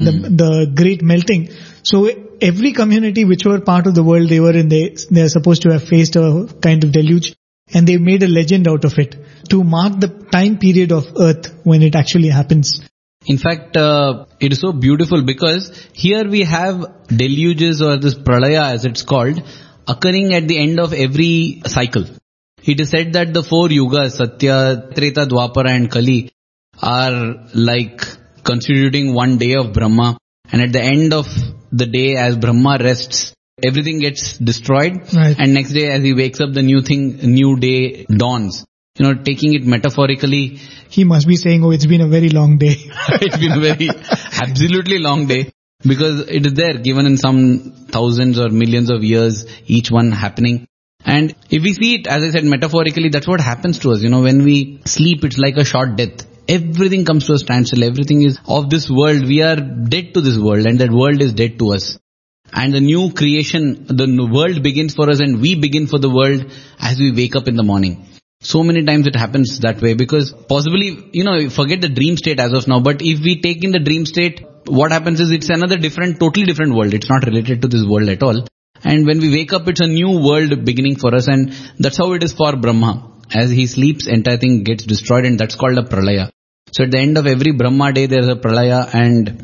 the great melting. So every community which were part of the world they were in, they are supposed to have faced a kind of deluge, and they made a legend out of it to mark the time period of Earth when it actually happens. In fact, it is so beautiful because here we have deluges, or this pralaya as it's called, occurring at the end of every cycle. It is said that the 4 yugas, Satya, Treta, Dwapara and Kali, are like constituting one day of Brahma. And at the end of the day, as Brahma rests, everything gets destroyed. Right. And next day as he wakes up, the new day dawns. Taking it metaphorically. He must be saying, oh, it's been a very long day. It's been a very absolutely long day, because it is there given in some thousands or millions of years, each one happening. And if we see it, as I said, metaphorically, that's what happens to us. When we sleep, it's like a short death. Everything comes to a standstill. Everything is of this world. We are dead to this world, and that world is dead to us. And the new creation, the world begins for us, and we begin for the world as we wake up in the morning. So many times it happens that way, because possibly, forget the dream state as of now, but if we take in the dream state, what happens is it's another totally different world. It's not related to this world at all. And when we wake up, it's a new world beginning for us, and that's how it is for Brahma. As he sleeps, entire thing gets destroyed, and that's called a pralaya. So at the end of every Brahma day, there's a pralaya, and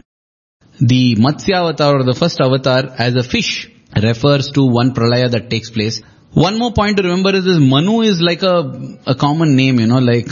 the Matsya avatar, or the first avatar, as a fish, refers to one pralaya that takes place. One more point to remember is this Manu is like a common name, like,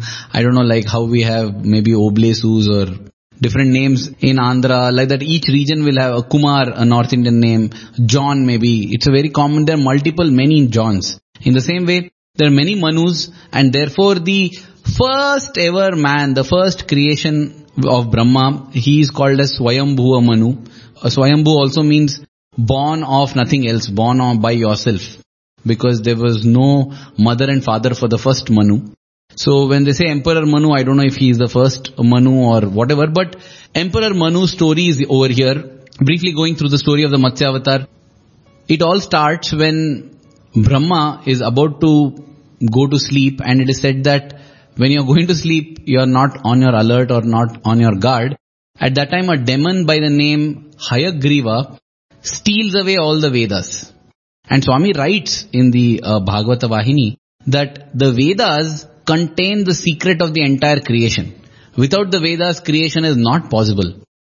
I don't know, like how we have maybe Oblesus or different names in Andhra, like that each region will have a Kumar, a North Indian name, John maybe. It's a very common, there are many Johns. In the same way, there are many Manus, and therefore the first ever man, the first creation of Brahma, he is called as Swayambhuva Manu. Swayambhu also means born of nothing else, born by yourself. Because there was no mother and father for the first Manu. So when they say Emperor Manu, I don't know if he is the first Manu or whatever, but Emperor Manu's story is over here. Briefly going through the story of the Matsya Avatar. It all starts when Brahma is about to go to sleep, and it is said that when you are going to sleep, you are not on your alert or not on your guard. At that time, a demon by the name Hayagriva steals away all the Vedas. And Swami writes in the Bhagavata Vahini that the Vedas contain the secret of the entire creation. Without the Vedas, creation is not possible.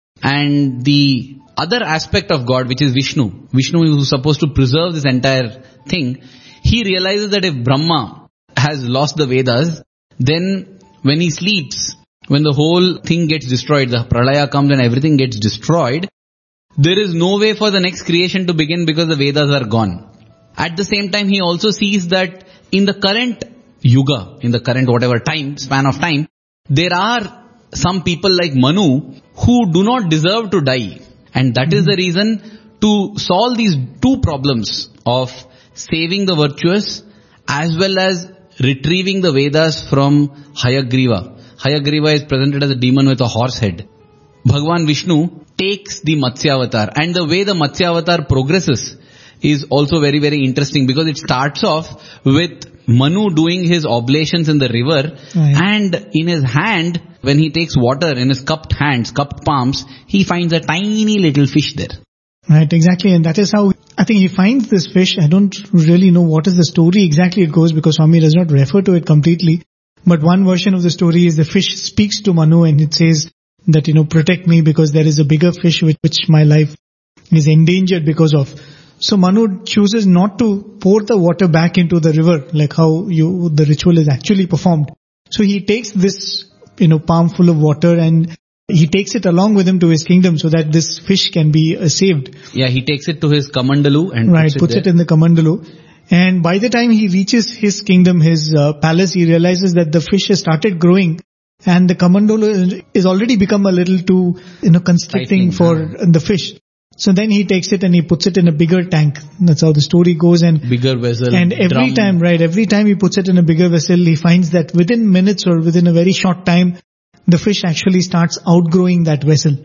And the other aspect of God, which is Vishnu who is supposed to preserve this entire thing, he realizes that if Brahma has lost the Vedas, then when he sleeps, when the whole thing gets destroyed, the pralaya comes and everything gets destroyed, there is no way for the next creation to begin because the Vedas are gone. At the same time, he also sees that in the current yuga, in the current span of time, there are some people like Manu who do not deserve to die. And that is the reason to solve these two problems of saving the virtuous as well as retrieving the Vedas from Hayagriva. Hayagriva is presented as a demon with a horse head. Bhagavan Vishnu takes the Matsya Avatar, and the way the Matsya Avatar progresses is also very, very interesting, because it starts off with Manu doing his oblations in the river, right. And in his hand, when he takes water in his cupped palms, he finds a tiny little fish there. Right, exactly, and that is how I think he finds this fish. I don't really know what is the story exactly it goes, because Swami does not refer to it completely, but one version of the story is the fish speaks to Manu and it says that, protect me because there is a bigger fish which my life is endangered because of. So Manu chooses not to pour the water back into the river like how the ritual is actually performed. So he takes this, palm full of water and he takes it along with him to his kingdom so that this fish can be saved. Yeah, he takes it to his Kamandalu and puts it in the Kamandalu. And by the time he reaches his kingdom, his palace, he realizes that the fish has started growing. And the Kamandalu is already become a little too, constricting for the fish. So then he takes it and he puts it in a bigger tank. That's how the story goes. And bigger vessel. And every time he puts it in a bigger vessel, he finds that within minutes or within a very short time, the fish actually starts outgrowing that vessel.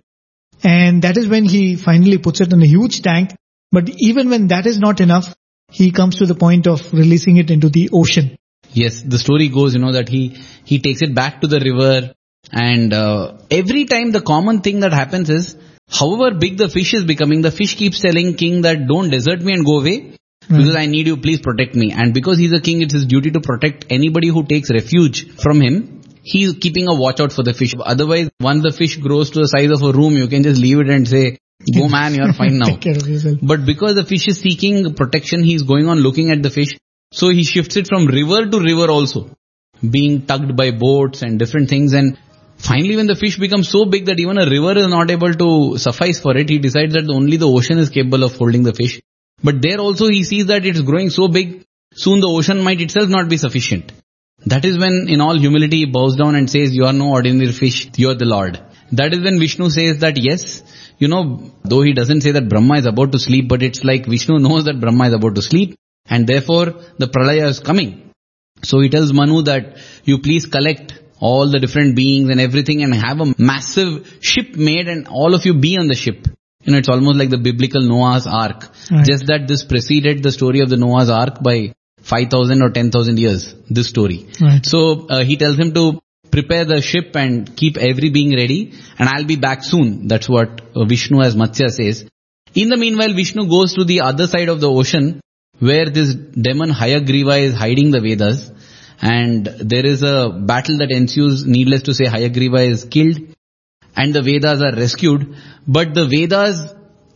And that is when he finally puts it in a huge tank. But even when that is not enough, he comes to the point of releasing it into the ocean. Yes, the story goes, that he takes it back to the river, and every time the common thing that happens is however big the fish is becoming, the fish keeps telling king that don't desert me and go away. Because I need you, please protect me. And because he's a king, it's his duty to protect anybody who takes refuge from him. He's keeping a watch out for the fish. Otherwise, once the fish grows to the size of a room, you can just leave it and say, go man, you're fine now. Take care of yourself. But because the fish is seeking protection, he's going on looking at the fish. So he shifts it from river to river also, being tugged by boats and different things. And finally, when the fish becomes so big that even a river is not able to suffice for it, he decides that only the ocean is capable of holding the fish. But there also he sees that it's growing so big, soon the ocean might itself not be sufficient. That is when in all humility he bows down and says, you are no ordinary fish, you are the Lord. That is when Vishnu says that yes, though he doesn't say that Brahma is about to sleep, but it's like Vishnu knows that Brahma is about to sleep and therefore the pralaya is coming. So he tells Manu that you please collect all the different beings and everything and have a massive ship made and all of you be on the ship. It's almost like the biblical Noah's Ark. Right. Just that this preceded the story of the Noah's Ark by 5,000 or 10,000 years, this story. Right. So he tells him to prepare the ship and keep every being ready and I'll be back soon. That's what Vishnu as Matsya says. In the meanwhile, Vishnu goes to the other side of the ocean where this demon Hayagriva is hiding the Vedas. And there is a battle that ensues. Needless to say, Hayagriva is killed and the Vedas are rescued. But the Vedas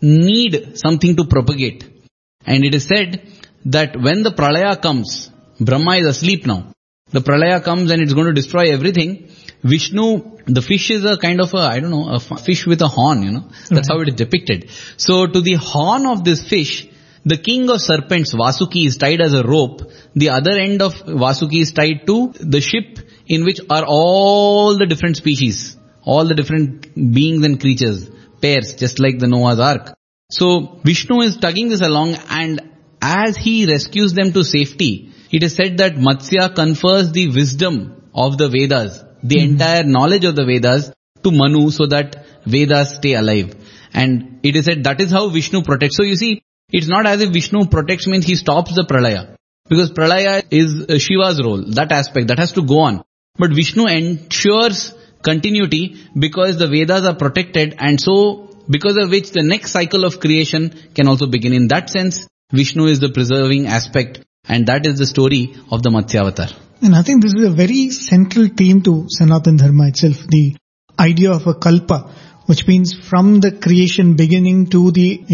need something to propagate. And it is said that when the pralaya comes, Brahma is asleep now. The pralaya comes and it's going to destroy everything. Vishnu, the fish is a kind of a fish with a horn, That's how it is depicted. So to the horn of this fish, the king of serpents, Vasuki, is tied as a rope. The other end of Vasuki is tied to the ship in which are all the different species, all the different beings and creatures, pairs, just like the Noah's Ark. So Vishnu is tugging this along and as he rescues them to safety, it is said that Matsya confers the wisdom of the Vedas, the entire knowledge of the Vedas to Manu so that Vedas stay alive. And it is said that is how Vishnu protects. So you see, it's not as if Vishnu protects means he stops the pralaya. Because pralaya is Shiva's role, that aspect, that has to go on. But Vishnu ensures continuity because the Vedas are protected and so because of which the next cycle of creation can also begin. In that sense, Vishnu is the preserving aspect and that is the story of the Matsya Avatar. And I think this is a very central theme to Sanatana Dharma itself, the idea of a kalpa, which means from the creation beginning to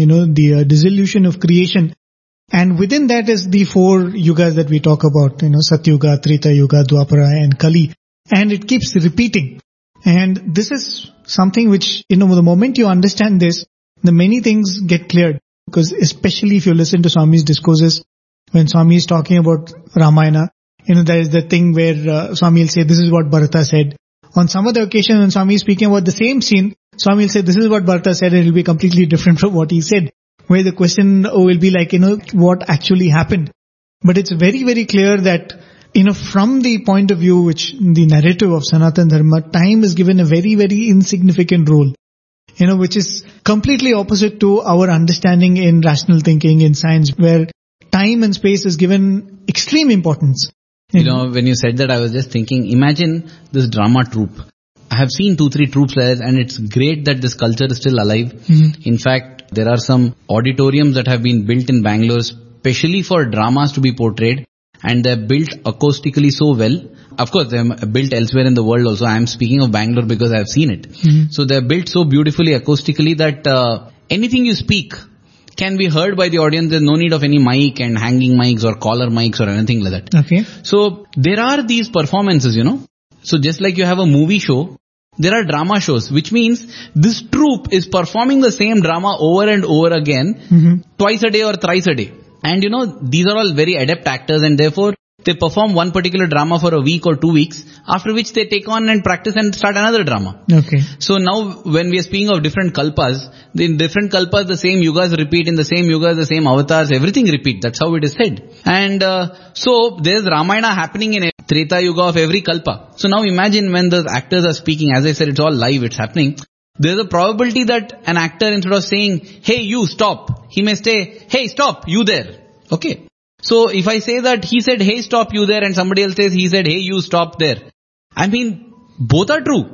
the dissolution of creation. And within that is the 4 yugas that we talk about, Satyuga, Treta Yuga, Dwapara and Kali. And it keeps repeating. And this is something which, the moment you understand this, the many things get cleared. Because especially if you listen to Swami's discourses, when Swami is talking about Ramayana, there is the thing where Swami will say, this is what Bharata said. On some other occasion when Swami is speaking about the same scene, Swami will say, this is what Bharata said, and it will be completely different from what he said. Where the question will be like, what actually happened. But it's very, very clear that, from the point of view which the narrative of Sanatana Dharma, time is given a very, very insignificant role. Which is completely opposite to our understanding in rational thinking, in science, where time and space is given extreme importance. When you said that, I was just thinking, imagine this drama troupe. I have seen 2-3 troupes like that and it's great that this culture is still alive. Mm-hmm. In fact, there are some auditoriums that have been built in Bangalore specially for dramas to be portrayed and they're built acoustically so well. Of course, they're built elsewhere in the world also. I'm speaking of Bangalore because I have seen it. Mm-hmm. So they're built so beautifully acoustically that anything you speak can be heard by the audience. There's no need of any mic and hanging mics or collar mics or anything like that. Okay. So there are these performances, So just like you have a movie show, there are drama shows, which means this troupe is performing the same drama over and over again, twice a day or thrice a day. And these are all very adept actors and therefore they perform one particular drama for a week or 2 weeks, after which they take on and practice and start another drama. Okay. So now when we are speaking of different kalpas, in different kalpas the same yugas repeat, in the same yugas the same avatars, everything repeat. That's how it is said. And so there's Ramayana happening in a Treta Yuga of every kalpa. So now imagine when the actors are speaking, as I said, it's all live, it's happening. There's a probability that an actor, instead of saying, hey you stop, he may say, hey stop, you there. Okay. So if I say that he said, hey stop, you there, and somebody else says he said, hey you stop there. I mean, both are true.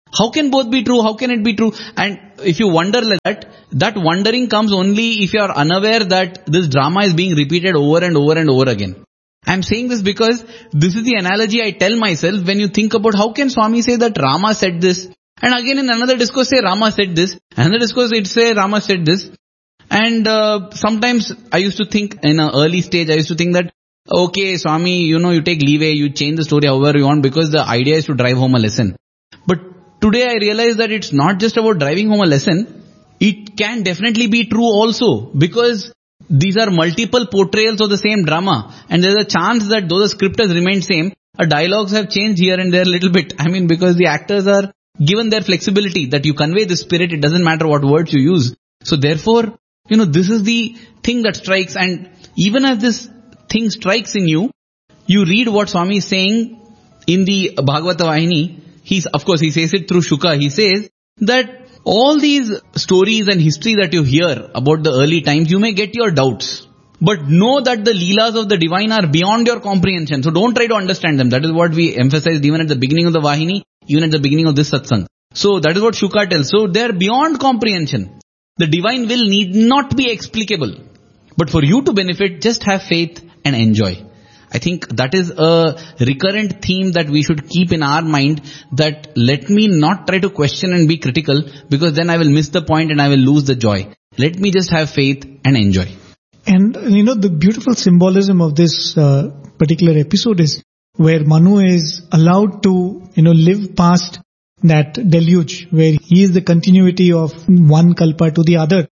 How can both be true? How can it be true? And if you wonder like that wondering comes only if you are unaware that this drama is being repeated over and over and over again. I'm saying this because this is the analogy I tell myself when you think about how can Swami say that Rama said this, and again in another discourse say Rama said this, another discourse it say Rama said this. And sometimes I used to think in an early stage, I used to think that, okay, Swami, you take leeway, you change the story however you want because the idea is to drive home a lesson. But today I realize that it's not just about driving home a lesson. It can definitely be true also because these are multiple portrayals of the same drama. And there's a chance that though the script has remained same, dialogues have changed here and there a little bit. I mean, because the actors are given their flexibility that you convey the spirit, it doesn't matter what words you use. So therefore, this is the thing that strikes, and even as this thing strikes in you, you read what Swami is saying in the Bhagavata Vahini. He says it through Shuka. He says that all these stories and history that you hear about the early times, you may get your doubts. But know that the Leelas of the divine are beyond your comprehension. So don't try to understand them. That is what we emphasized even at the beginning of the Vahini, even at the beginning of this satsang. So that is what Shuka tells. So they are beyond comprehension. The divine will need not be explicable. But for you to benefit, just have faith and enjoy. I think that is a recurrent theme that we should keep in our mind, that let me not try to question and be critical because then I will miss the point and I will lose the joy. Let me just have faith and enjoy. And the beautiful symbolism of this particular episode is where Manu is allowed to live past that deluge, where he is the continuity of one kalpa to the other.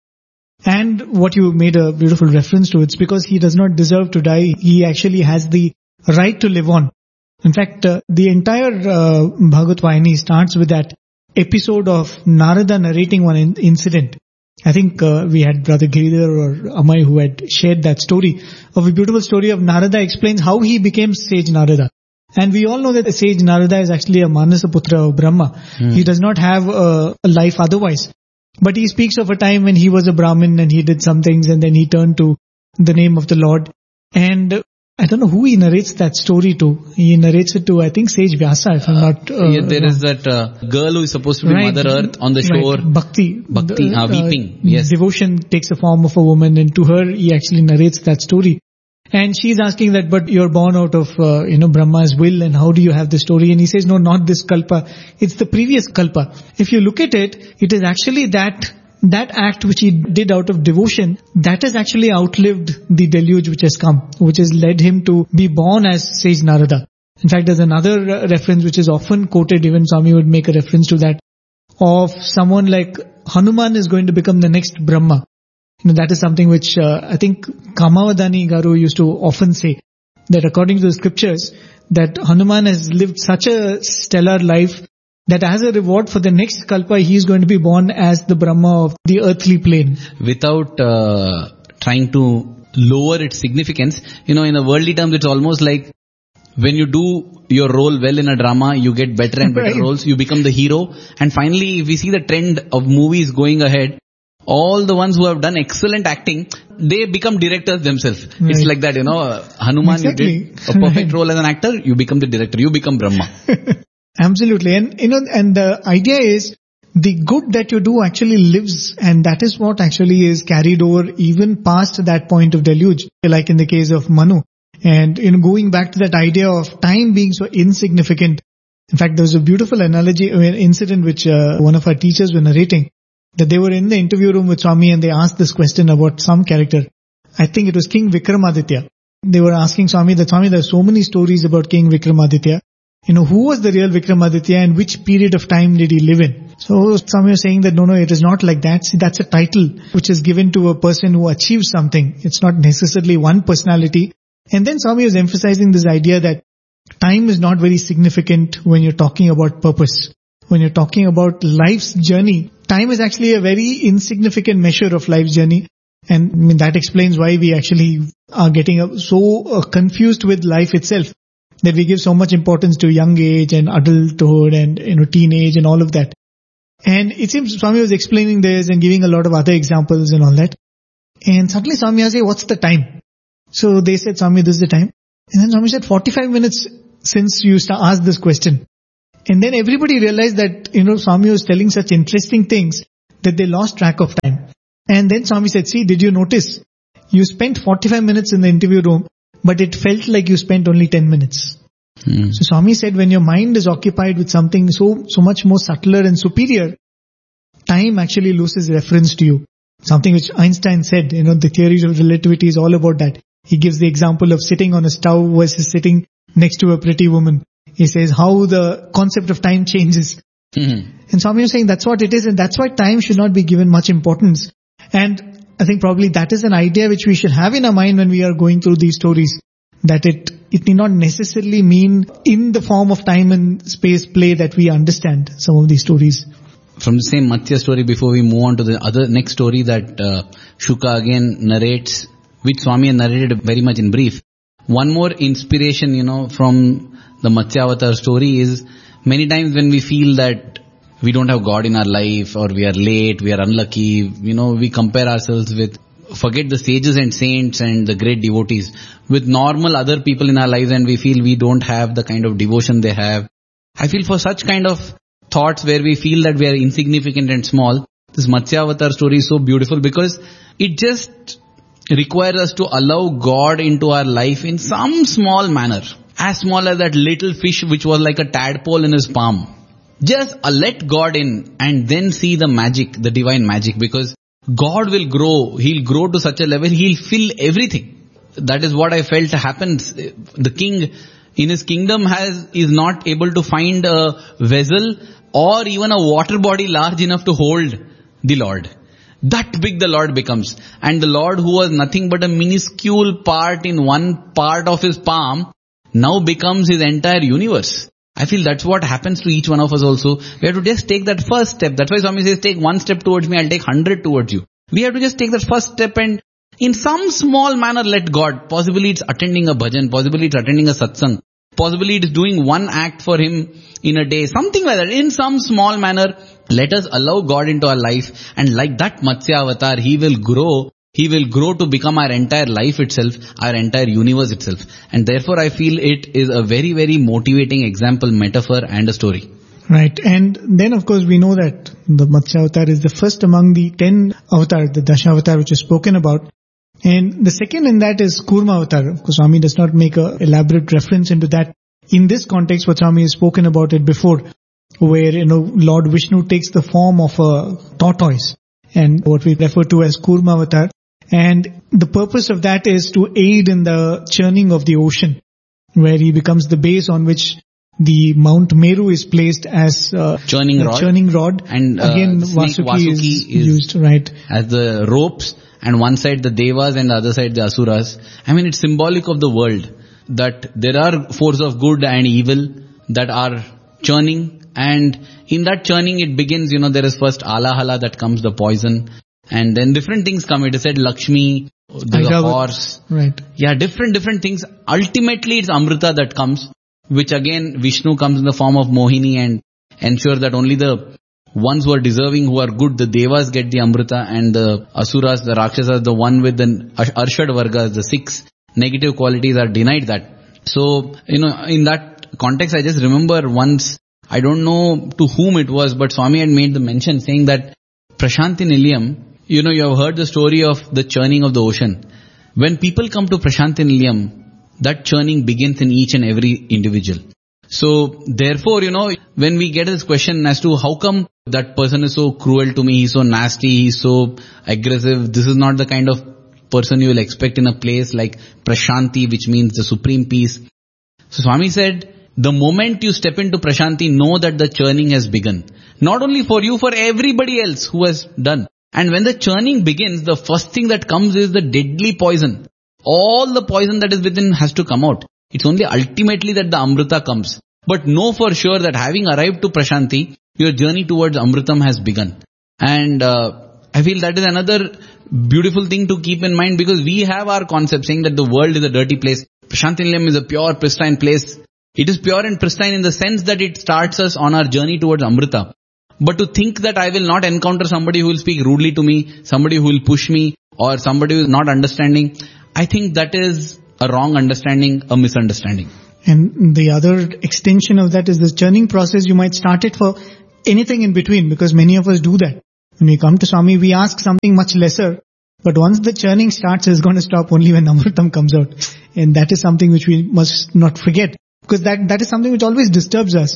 And what you made a beautiful reference to, it's because he does not deserve to die. He actually has the right to live on. In fact, the entire Bhagavad Vahini starts with that episode of Narada narrating one incident. I think we had Brother Giridhar or Amay who had shared that story of a beautiful story of Narada explains how he became sage Narada. And we all know that the sage Narada is actually a Manasaputra of Brahma. He does not have a life otherwise. But he speaks of a time when he was a Brahmin and he did some things and then he turned to the name of the Lord. And I don't know who he narrates that story to. He narrates it to, I think, Sage Vyasa, if I'm not there is that girl who is supposed to be Mother Earth on the shore. Right. Bhakti, weeping. Yes. Devotion takes the form of a woman, and to her he actually narrates that story. And she's asking that, but you're born out of, Brahma's will, and how do you have this story? And he says, no, not this kalpa. It's the previous kalpa. If you look at it, it is actually that act which he did out of devotion, that has actually outlived the deluge which has come, which has led him to be born as Sage Narada. In fact, there's another reference which is often quoted, even Swami would make a reference to that, of someone like Hanuman is going to become the next Brahma. That is something which I think Kamavadani Garu used to often say, that according to the scriptures, that Hanuman has lived such a stellar life that as a reward for the next kalpa, he is going to be born as the Brahma of the earthly plane. Without trying to lower its significance, in a worldly terms, it's almost like when you do your role well in a drama, you get better and better roles, you become the hero. And finally, if we see the trend of movies going ahead, all the ones who have done excellent acting, they become directors themselves. Right. It's like that, Hanuman, exactly. You did a perfect role as an actor, you become the director, you become Brahma. Absolutely. And, and the idea is the good that you do actually lives, and that is what actually is carried over even past that point of deluge, like in the case of Manu. And, going back to that idea of time being so insignificant. In fact, there was a beautiful analogy, incident which one of our teachers were narrating, that they were in the interview room with Swami and they asked this question about some character. I think it was King Vikramaditya. They were asking Swami that, Swami, there are so many stories about King Vikramaditya. Who was the real Vikramaditya and which period of time did he live in? So Swami was saying that no, it is not like that. See, that's a title which is given to a person who achieves something. It's not necessarily one personality. And then Swami was emphasizing this idea that time is not very significant when you're talking about purpose. When you're talking about life's journey, time is actually a very insignificant measure of life's journey. And that explains why we actually are getting so confused with life itself, that we give so much importance to young age and adulthood and teenage and all of that. And it seems Swami was explaining this and giving a lot of other examples and all that. And suddenly Swami asked, what's the time? So they said, Swami, this is the time. And then Swami said, 45 minutes since you asked this question. And then everybody realized that, Swami was telling such interesting things that they lost track of time. And then Swami said, see, did you notice? You spent 45 minutes in the interview room, but it felt like you spent only 10 minutes. So Swami said, when your mind is occupied with something so much more subtler and superior, time actually loses reference to you. Something which Einstein said, the theory of relativity is all about that. He gives the example of sitting on a stove versus sitting next to a pretty woman. He says how the concept of time changes. And Swami was saying that's what it is, and that's why time should not be given much importance. And I think probably that is an idea which we should have in our mind when we are going through these stories, that it need not necessarily mean in the form of time and space play that we understand some of these stories. From the same Matsya story, before we move on to the other next story that Shuka again narrates, which Swami narrated very much in brief. One more inspiration, from the Matsya Avatar story is many times when we feel that we don't have God in our life, or we are late, we are unlucky, we compare ourselves with, forget the sages and saints and the great devotees, with normal other people in our lives, and we feel we don't have the kind of devotion they have. I feel for such kind of thoughts where we feel that we are insignificant and small, this Matsya Avatar story is so beautiful because it just requires us to allow God into our life in some small manner. As small as that little fish which was like a tadpole in his palm. Just let God in and then see the magic, the divine magic, because God will grow. He'll grow to such a level, he'll fill everything. That is what I felt happens. The king in his kingdom is not able to find a vessel or even a water body large enough to hold the Lord. That big the Lord becomes. And the Lord, who was nothing but a minuscule part in one part of his palm, now becomes his entire universe. I feel that's what happens to each one of us also. We have to just take that first step. That's why Swami says, take one step towards me, I'll take 100 towards you. We have to just take that first step and in some small manner let God. Possibly it's attending a bhajan, possibly it's attending a satsang, possibly it's doing one act for him in a day, something like that. In some small manner, let us allow God into our life, and like that Matsya Avatar, he will grow. He will grow to become our entire life itself, our entire universe itself. And therefore I feel it is a very, very motivating example, metaphor and a story. Right. And then of course we know that the Matsya Avatar is the first among the 10 avatars, the Dasha Avatar which is spoken about. And the second in that is Kurma Avatar. Of course Swami does not make an elaborate reference into that. In this context, what Swami has spoken about it before, where, Lord Vishnu takes the form of a tortoise and what we refer to as Kurma Avatar. And the purpose of that is to aid in the churning of the ocean, where he becomes the base on which the Mount Meru is placed as churning rod. And again, Vasuki is used, right, as the ropes, and one side the Devas and the other side the Asuras. I mean, it's symbolic of the world, that there are forces of good and evil that are churning, and in that churning it begins, there is first Alahala that comes, the poison. And then different things come. It is said Lakshmi, the horse. Right. Yeah, different things. Ultimately it's Amrita that comes, which again Vishnu comes in the form of Mohini and ensure that only the ones who are deserving, who are good, the Devas get the Amrita, and the Asuras, the Rakshasas, the one with the Arshad Vargas, the 6 negative qualities are denied that. So, in that context I just remember once, I don't know to whom it was, but Swami had made the mention saying that Prashanti Nilayam, you have heard the story of the churning of the ocean. When people come to Prashanti Nilayam, that churning begins in each and every individual. So, therefore, when we get this question as to how come that person is so cruel to me, he's so nasty, he's so aggressive, this is not the kind of person you will expect in a place like Prashanti, which means the supreme peace. So, Swami said, the moment you step into Prashanti, know that the churning has begun. Not only for you, for everybody else who has done. And when the churning begins, the first thing that comes is the deadly poison. All the poison that is within has to come out. It's only ultimately that the Amrita comes. But know for sure that having arrived to Prashanti, your journey towards Amritam has begun. And I feel that is another beautiful thing to keep in mind, because we have our concept saying that the world is a dirty place. Prashanti Nilayam is a pure, pristine place. It is pure and pristine in the sense that it starts us on our journey towards Amrita. But to think that I will not encounter somebody who will speak rudely to me, somebody who will push me, or somebody who is not understanding, I think that is a wrong understanding, a misunderstanding. And the other extension of that is the churning process. You might start it for anything in between, because many of us do that. When we come to Swami, we ask something much lesser, but once the churning starts, it's going to stop only when Amritam comes out. And that is something which we must not forget, because that is something which always disturbs us.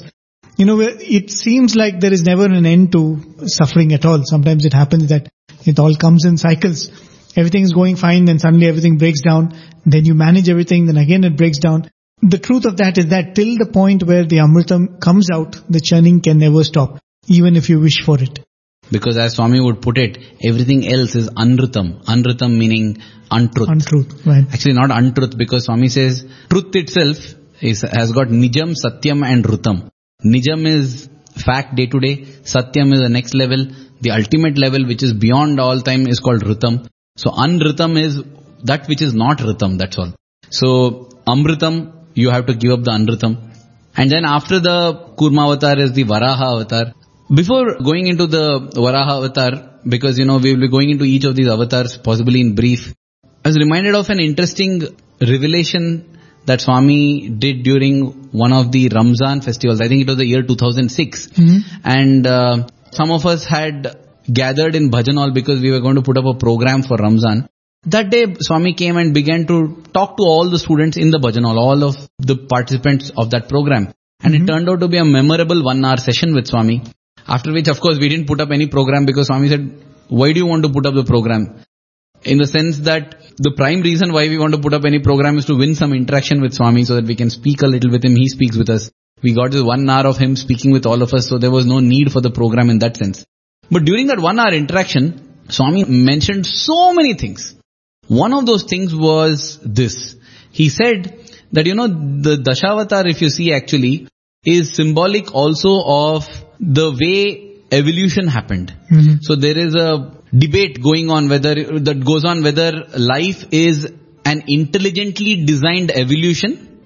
It seems like there is never an end to suffering at all. Sometimes it happens that it all comes in cycles. Everything is going fine, then suddenly everything breaks down. Then you manage everything, then again it breaks down. The truth of that is that till the point where the Amritam comes out, the churning can never stop, even if you wish for it. Because as Swami would put it, everything else is anrutam. Anrutam meaning untruth. Untruth, right. Actually not untruth, because Swami says truth itself has got nijam, satyam and rutam. Nijam is fact day to day. Satyam is the next level. The ultimate level which is beyond all time is called rutam. So anrutam is that which is not rutam, that's all. So amrutam, you have to give up the anrutam. And then after the Kurma avatar is the Varaha avatar. Before going into the Varaha avatar, because we will be going into each of these avatars possibly in brief, I was reminded of an interesting revelation that Swami did during one of the Ramzan festivals. I think it was the year 2006. Mm-hmm. And some of us had gathered in Bhajan Hall because we were going to put up a program for Ramzan. That day Swami came and began to talk to all the students in the Bhajan Hall, all of the participants of that program. And it turned out to be a memorable 1 hour session with Swami. After which, of course, we didn't put up any program because Swami said, why do you want to put up the program? In the sense that the prime reason why we want to put up any program is to win some interaction with Swami so that we can speak a little with him. He speaks with us. We got this 1 hour of him speaking with all of us, so there was no need for the program in that sense. But during that 1 hour interaction, Swami mentioned so many things. One of those things was this. He said that, the Dashavatar, if you see actually, is symbolic also of the way evolution happened. Mm-hmm. So there is a debate going on whether life is an intelligently designed evolution,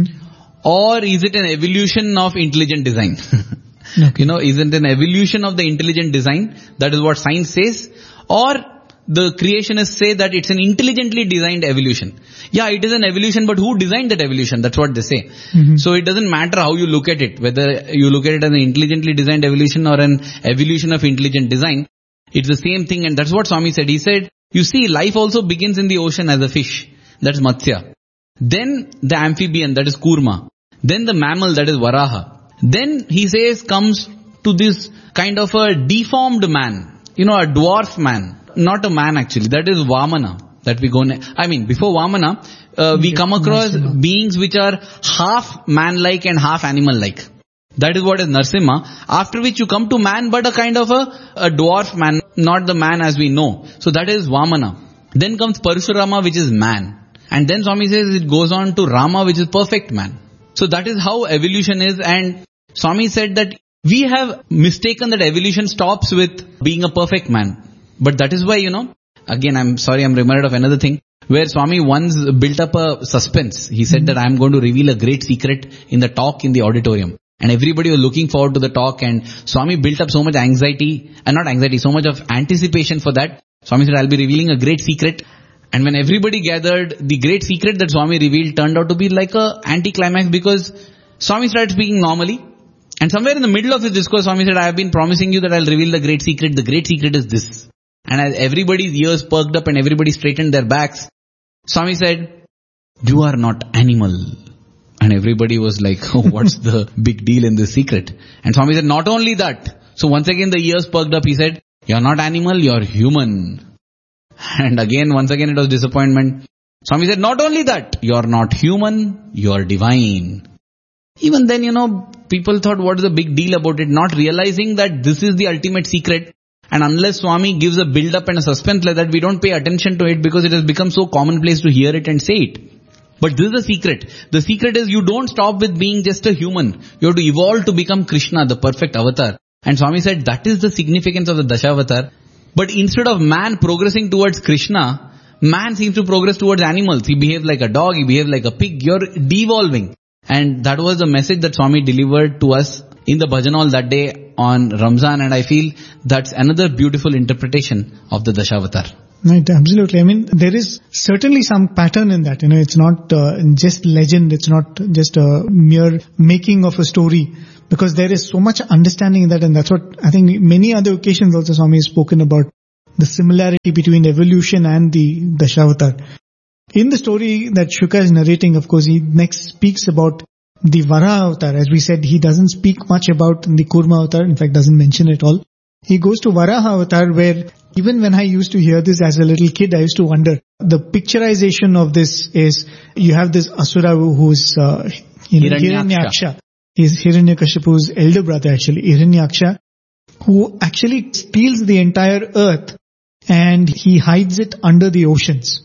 or is it an evolution of intelligent design? Okay. Is it an evolution of the intelligent design? That is what science says. Or the creationists say that it's an intelligently designed evolution. Yeah, it is an evolution, but who designed that evolution? That's what they say. Mm-hmm. So it doesn't matter how you look at it, whether you look at it as an intelligently designed evolution or an evolution of intelligent design. It's the same thing, and that's what Swami said. He said, you see, life also begins in the ocean as a fish. That's Matsya. Then the amphibian, that is Kurma. Then the mammal, that is Varaha. Then he says comes to this kind of a deformed man, a dwarf man. Not a man actually, that is Vamana. That we go. Before Vamana, we come across beings which are half man-like and half animal-like. That is what is Narsimha. After which you come to man, but a kind of a dwarf man, not the man as we know. So that is Vamana. Then comes Parashurama, which is man. And then Swami says it goes on to Rama, which is perfect man. So that is how evolution is. And Swami said that we have mistaken that evolution stops with being a perfect man. But that is why, again, I'm reminded of another thing, where Swami once built up a suspense. He said that I'm going to reveal a great secret in the talk in the auditorium. And everybody was looking forward to the talk, and Swami built up so much so much of anticipation for that. Swami said, I'll be revealing a great secret. And when everybody gathered, the great secret that Swami revealed turned out to be like a anticlimax, because Swami started speaking normally. And somewhere in the middle of his discourse, Swami said, I have been promising you that I'll reveal the great secret. The great secret is this. And as everybody's ears perked up and everybody straightened their backs, Swami said, you are not animal. And everybody was like, oh, what's the big deal in this secret? And Swami said, not only that. So once again the ears perked up. He said, you're not animal, you're human. And again, once again it was disappointment. Swami said, not only that, you're not human, you're divine. Even then, people thought, what is the big deal about it? Not realizing that this is the ultimate secret. And unless Swami gives a build-up and a suspense like that, we don't pay attention to it because it has become so commonplace to hear it and say it. But this is the secret. The secret is you don't stop with being just a human. You have to evolve to become Krishna, the perfect avatar. And Swami said that is the significance of the Dashavatar. But instead of man progressing towards Krishna, man seems to progress towards animals. He behaves like a dog, he behaves like a pig. You're devolving. And that was the message that Swami delivered to us in the Bhajan Hall that day on Ramzan, and I feel that's another beautiful interpretation of the Dashavatar. Right, absolutely. I mean, there is certainly some pattern in that. It's not just legend. It's not just a mere making of a story, because there is so much understanding in that, and that's what I think many other occasions also Swami has spoken about, the similarity between evolution and the Dashavatar. In the story that Shuka is narrating, of course, he next speaks about the Varaha Avatar. As we said, he doesn't speak much about the Kurma Avatar, in fact doesn't mention it all. He goes to Varaha Avatar, where even when I used to hear this as a little kid, I used to wonder. The picturization of this is, you have this Asura who's Hiranyaksha. He's Hiranyakashipu's elder brother actually, Hiranyaksha, who actually steals the entire earth and he hides it under the oceans.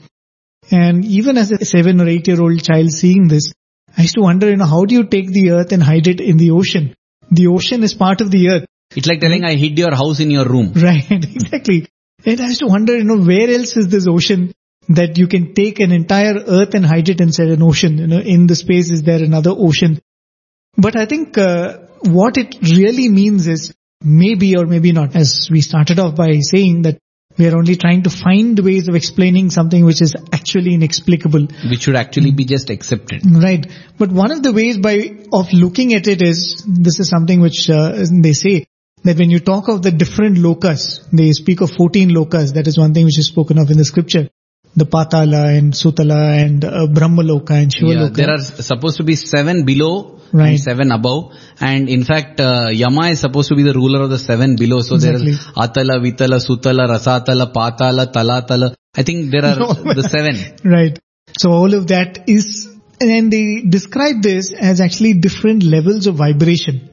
And even as a 7 or 8 year old child seeing this, I used to wonder, how do you take the earth and hide it in the ocean? The ocean is part of the earth. It's like telling I hid your house in your room. Right, exactly. And I used to wonder, where else is this ocean that you can take an entire earth and hide it inside an ocean? In the space is there another ocean? But I think what it really means is, maybe or maybe not, as we started off by saying that we are only trying to find ways of explaining something which is actually inexplicable. Which should actually be just accepted. Right. But one of the ways of looking at it is, this is something which they say, that when you talk of the different lokas, they speak of 14 lokas. That is one thing which is spoken of in the scripture. The Patala and Sutala and Brahmaloka and Shivaloka. There are supposed to be 7 below and 7 above. And in fact, Yama is supposed to be the ruler of the 7 below. So there is Atala, Vitala, Sutala, Rasatala, Patala, Talatala. I think there are the 7. Right. So all of that is, and they describe this as actually different levels of vibration.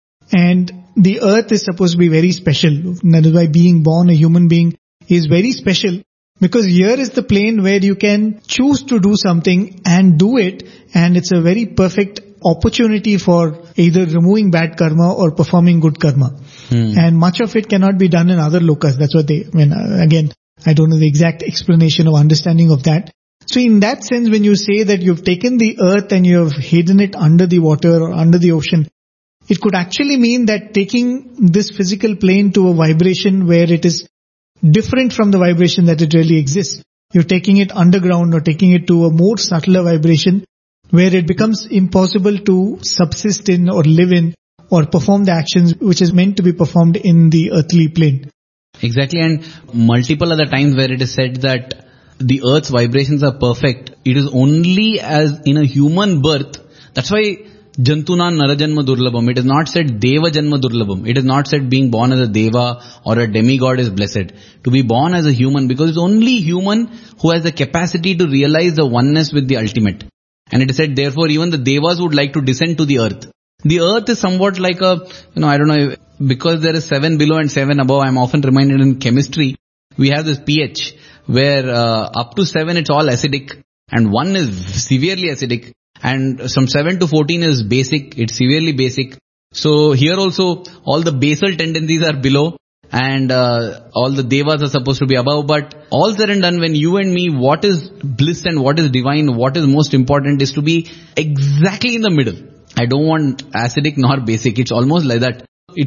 And the earth is supposed to be very special. That is why being born a human being is very special. Because here is the plane where you can choose to do something and do it, and it's a very perfect opportunity for either removing bad karma or performing good karma. And much of it cannot be done in other lokas. That's what again, I don't know the exact explanation or understanding of that. So in that sense, when you say that you've taken the earth and you have hidden it under the water or under the ocean, it could actually mean that taking this physical plane to a vibration where it is different from the vibration that it really exists. You're taking it underground or taking it to a more subtler vibration where it becomes impossible to subsist in or live in or perform the actions which is meant to be performed in the earthly plane. Exactly, and multiple other times where it is said that the earth's vibrations are perfect. It is only as in a human birth. That's why Jantuna Narajanma Durlabham. It is not said Deva Janma Durlabham. It is not said being born as a Deva or a demigod is blessed. To be born as a human, because it's only human who has the capacity to realize the oneness with the ultimate. And it is said therefore even the Devas would like to descend to the earth. The earth is somewhat like a, I don't know, because there is 7 below and 7 above, I'm often reminded in chemistry, we have this pH where up to 7 it's all acidic and 1 is severely acidic. And from 7 to 14 is basic, it's severely basic. So here also all the basal tendencies are below and all the devas are supposed to be above. But all said and done, when you and me, what is bliss and what is divine, what is most important is to be exactly in the middle. I don't want acidic nor basic. It's almost like that.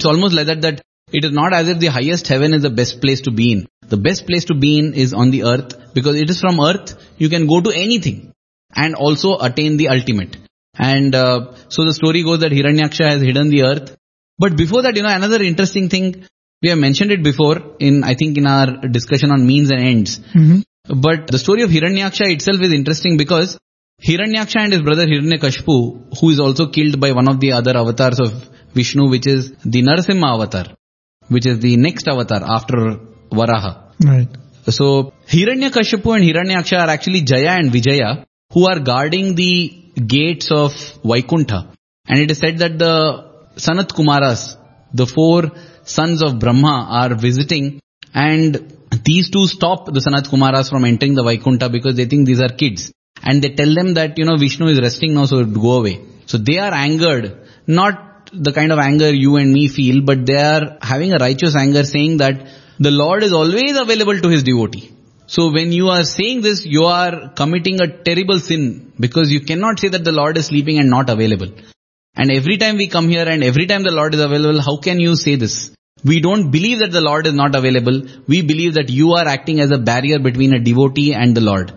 That it is not as if the highest heaven is the best place to be in. The best place to be in is on the earth, because it is from earth you can go to anything and also attain the ultimate. And so the story goes that Hiranyaksha has hidden the earth. But before that, another interesting thing, we have mentioned it before in our discussion on means and ends. Mm-hmm. But the story of Hiranyaksha itself is interesting because Hiranyaksha and his brother Hiranyakashipu, who is also killed by one of the other avatars of Vishnu, which is the Narasimha avatar, which is the next avatar after Varaha. Right. So Hiranyakashipu and Hiranyaksha are actually Jaya and Vijaya, who are guarding the gates of Vaikuntha. And it is said that the Sanat Kumaras, the 4 sons of Brahma, are visiting, and these two stop the Sanat Kumaras from entering the Vaikuntha because they think these are kids. And they tell them that, Vishnu is resting now, so go away. So they are angered, not the kind of anger you and me feel, but they are having a righteous anger, saying that the Lord is always available to his devotee. So when you are saying this, you are committing a terrible sin, because you cannot say that the Lord is sleeping and not available. And every time we come here and every time the Lord is available, how can you say this? We don't believe that the Lord is not available. We believe that you are acting as a barrier between a devotee and the Lord.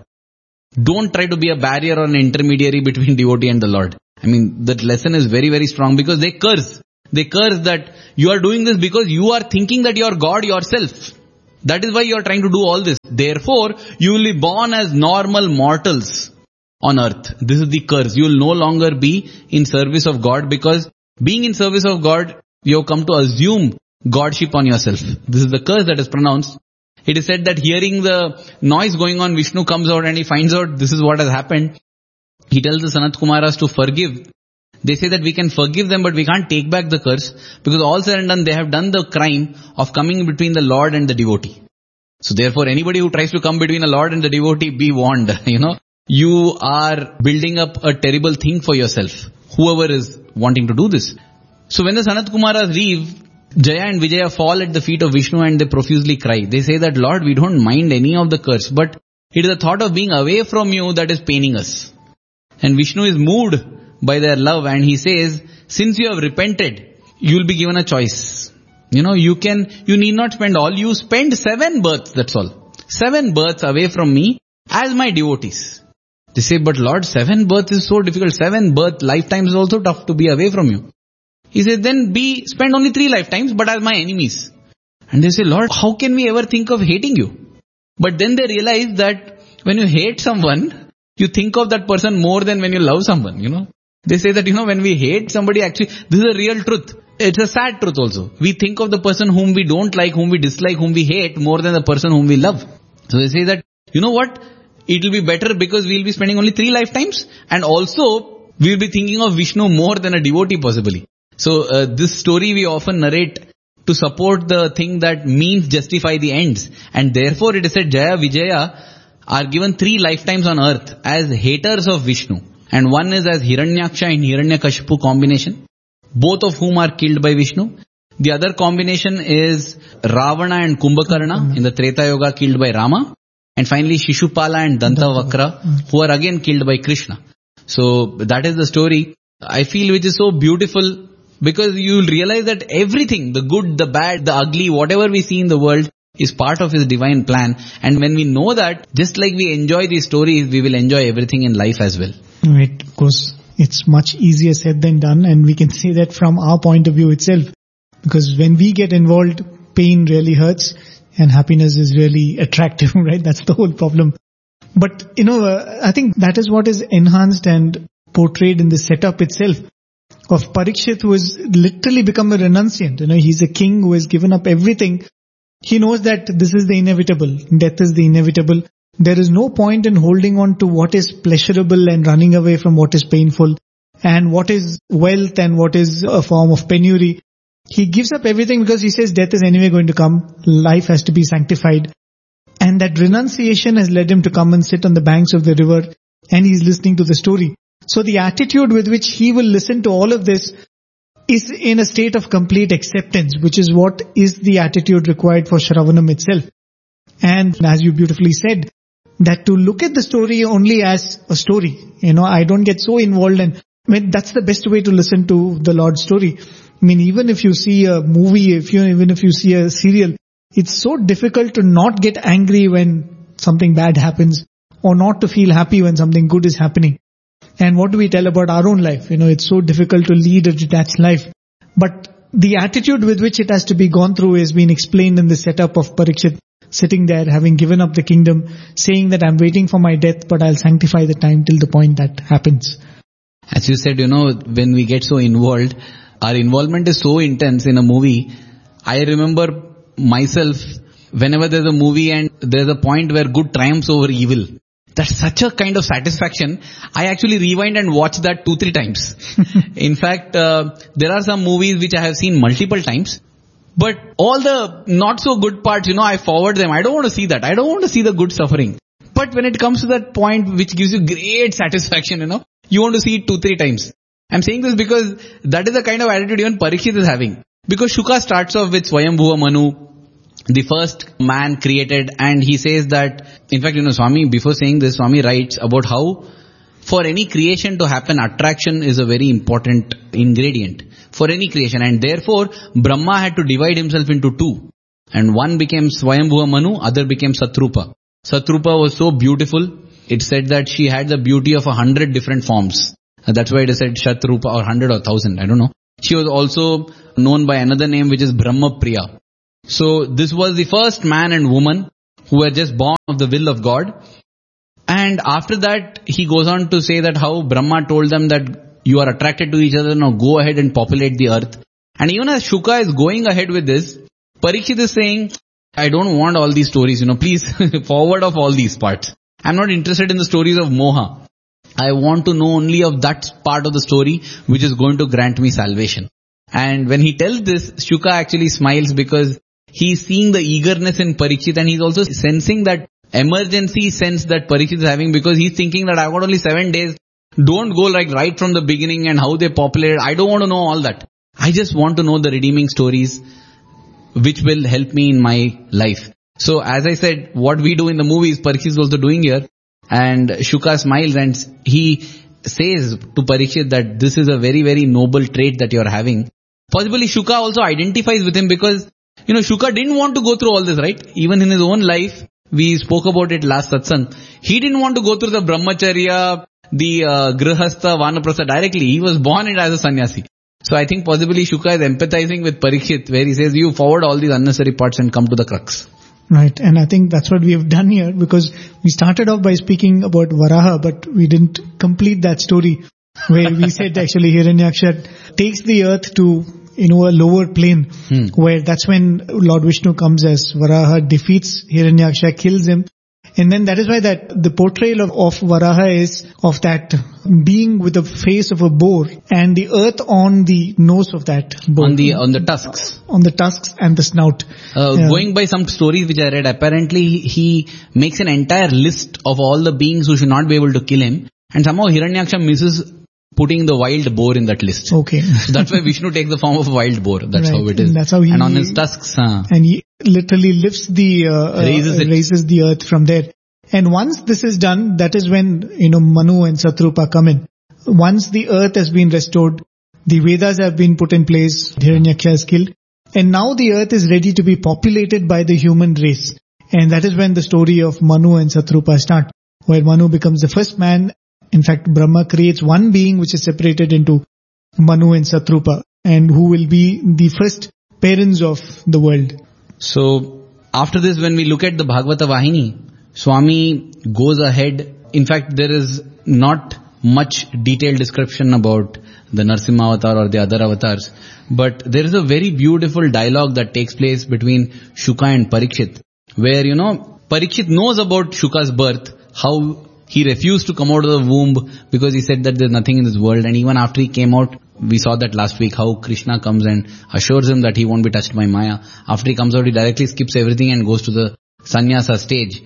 Don't try to be a barrier or an intermediary between devotee and the Lord. I mean, that lesson is very, very strong because they curse. They curse that you are doing this because you are thinking that you are God yourself. That is why you are trying to do all this. Therefore, you will be born as normal mortals on earth. This is the curse. You will no longer be in service of God, because being in service of God, you have come to assume Godship on yourself. This is the curse that is pronounced. It is said that hearing the noise going on, Vishnu comes out and he finds out this is what has happened. He tells the Sanat Kumaras to forgive. They say that we can forgive them, but we can't take back the curse, because all said and done, they have done the crime of coming between the Lord and the devotee. So therefore, anybody who tries to come between the Lord and the devotee, be warned. You are building up a terrible thing for yourself, whoever is wanting to do this. So when the Sanat Kumaras leave, Jaya and Vijaya fall at the feet of Vishnu and they profusely cry. They say that, Lord, we don't mind any of the curse, but it is the thought of being away from you that is paining us. And Vishnu is moved by their love, and he says, since you have repented, you will be given a choice. You need not spend all. You spend 7 births, that's all. 7 births away from me as my devotees. They say, but Lord, 7 births is so difficult. 7 birth lifetimes is also tough to be away from you. He says, then spend only 3 lifetimes, but as my enemies. And they say, Lord, how can we ever think of hating you? But then they realize that when you hate someone, you think of that person more than when you love someone, They say that, when we hate somebody, actually, this is a real truth. It's a sad truth also. We think of the person whom we don't like, whom we dislike, whom we hate, more than the person whom we love. So they say that, you know what? It will be better because we will be spending only 3 lifetimes, and also we will be thinking of Vishnu more than a devotee possibly. So this story we often narrate to support the thing that means justify the ends. And therefore it is said Jaya Vijaya are given 3 lifetimes on earth as haters of Vishnu. And one is as Hiranyaksha and Hiranyakashipu combination, both of whom are killed by Vishnu. The other combination is Ravana and Kumbhakarna in the Treta Yoga, killed by Rama. And finally Shishupala and Dantavakra, who are again killed by Krishna. So that is the story, I feel, which is so beautiful, because you will realize that everything, the good, the bad, the ugly, whatever we see in the world is part of His divine plan. And when we know that, just like we enjoy these stories, we will enjoy everything in life as well. Right, of course, it's much easier said than done, and we can say that from our point of view itself. Because when we get involved, pain really hurts and happiness is really attractive, right? That's the whole problem. But, I think that is what is enhanced and portrayed in the setup itself of Parikshit, who has literally become a renunciant. He's a king who has given up everything. He knows that this is the inevitable. Death is the inevitable. There is no point in holding on to what is pleasurable and running away from what is painful, and what is wealth and what is a form of penury. He gives up everything because he says death is anyway going to come. Life has to be sanctified. And that renunciation has led him to come and sit on the banks of the river, and he's listening to the story. So the attitude with which he will listen to all of this is in a state of complete acceptance, which is what is the attitude required for Shravanam itself. And as you beautifully said, that to look at the story only as a story, I don't get so involved, and that's the best way to listen to the Lord's story. Even if you see a movie, even if you see a serial, it's so difficult to not get angry when something bad happens, or not to feel happy when something good is happening. And what do we tell about our own life? It's so difficult to lead a detached life. But the attitude with which it has to be gone through has been explained in the setup of Parikshit, sitting there, having given up the kingdom, saying that I'm waiting for my death, but I'll sanctify the time till the point that happens. As you said, when we get so involved, our involvement is so intense in a movie. I remember myself, whenever there's a movie and there's a point where good triumphs over evil, that's such a kind of satisfaction. I actually rewind and watch that 2-3 times. In fact, there are some movies which I have seen multiple times, but all the not so good parts, I forward them. I don't want to see that. I don't want to see the good suffering. But when it comes to that point which gives you great satisfaction, you want to see it 2-3 times. I'm saying this because that is the kind of attitude even Parikshit is having. Because Shuka starts off with Swayambhuva Manu, the first man created, and he says that, in fact, Swami, before saying this, Swami writes about how for any creation to happen, attraction is a very important ingredient. for any creation. And therefore, Brahma had to divide himself into two. And one became Swayambhuva Manu, other became Satrupa. Satrupa was so beautiful, it said that she had the beauty of 100 different forms. That's why it is said Shatrupa, or 100 or 1000, I don't know. She was also known by another name, which is Brahma Priya. So this was the first man and woman who were just born of the will of God. And after that, he goes on to say that how Brahma told them that you are attracted to each other, now go ahead and populate the earth. And even as Shuka is going ahead with this, Parikshit is saying, I don't want all these stories, please forward of all these parts. I'm not interested in the stories of Moha. I want to know only of that part of the story which is going to grant me salvation. And when he tells this, Shuka actually smiles because he's seeing the eagerness in Parikshit, and he's also sensing that emergency sense that Parikshit is having, because he's thinking that I've got only 7 days. Don't go like right from the beginning and how they populated. I don't want to know all that. I just want to know the redeeming stories which will help me in my life. So as I said, what we do in the movies, Parikshit is also doing here. And Shuka smiles and he says to Parikshit that this is a very, very noble trait that you're having. Possibly Shuka also identifies with him because, Shuka didn't want to go through all this, right? Even in his own life, we spoke about it last satsang. He didn't want to go through the brahmacharya, the grihastha, vanaprastha directly. He was born as a sannyasi. So I think possibly Shuka is empathizing with Parikshit, where he says, you forward all these unnecessary parts and come to the crux. Right, and I think that's what we have done here, because we started off by speaking about Varaha, but we didn't complete that story, where we said actually Hiranyaksha takes the earth to, a lower plane, where that's when Lord Vishnu comes as Varaha, defeats Hiranyaksha, kills him. And then that is why that the portrayal of Varaha is of that being with the face of a boar and the earth on the nose of that boar. On the tusks. On the tusks and the snout. Going by some stories which I read, apparently he makes an entire list of all the beings who should not be able to kill him. And somehow Hiranyaksha misses putting the wild boar in that list. Okay. So that's why Vishnu takes the form of a wild boar. That's right. How it is. That's how he, and on his tusks. And he literally lifts raises the earth from there. And once this is done, that is when, Manu and Satrupa come in. Once the earth has been restored, the Vedas have been put in place, Hiranyaksha is killed, and now the earth is ready to be populated by the human race. And that is when the story of Manu and Satrupa start, where Manu becomes the first man. In fact, Brahma creates one being which is separated into Manu and Satrupa, and who will be the first parents of the world. So, after this, when we look at the Bhagavata Vahini, Swami goes ahead. In fact, there is not much detailed description about the Narasimha avatar or the other avatars, but there is a very beautiful dialogue that takes place between Shuka and Parikshit, where, Parikshit knows about Shuka's birth, how he refused to come out of the womb because he said that there's nothing in this world. And even after he came out, we saw that last week, how Krishna comes and assures him that he won't be touched by Maya. After he comes out, he directly skips everything and goes to the sannyasa stage.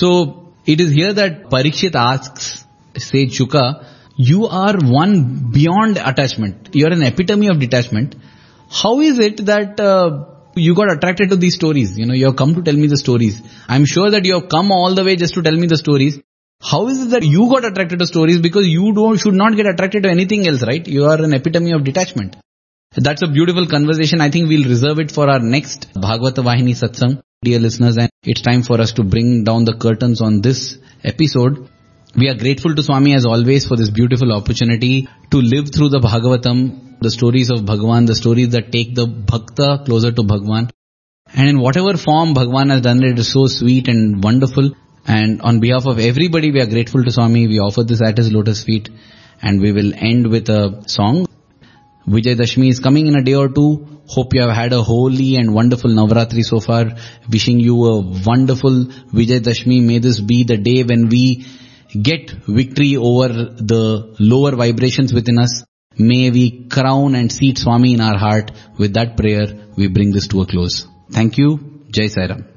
So it is here that Parikshit asks sage Shuka, you are one beyond attachment. You are an epitome of detachment. How is it that you got attracted to these stories? You have come to tell me the stories. I'm sure that you have come all the way just to tell me the stories. How is it that you got attracted to stories? Because you should not get attracted to anything else, right? You are an epitome of detachment. That's a beautiful conversation. I think we'll reserve it for our next Bhagavata Vahini Satsang, dear listeners, and it's time for us to bring down the curtains on this episode. We are grateful to Swami as always for this beautiful opportunity to live through the Bhagavatam, the stories of Bhagavan, the stories that take the Bhakta closer to Bhagavan. And in whatever form Bhagavan has done it is so sweet and wonderful. And on behalf of everybody, we are grateful to Swami. We offer this at his lotus feet. And we will end with a song. Vijay Dashmi is coming in a day or two. Hope you have had a holy and wonderful Navratri so far. Wishing you a wonderful Vijay Dashmi. May this be the day when we get victory over the lower vibrations within us. May we crown and seat Swami in our heart. With that prayer, we bring this to a close. Thank you. Jai Sai Ram.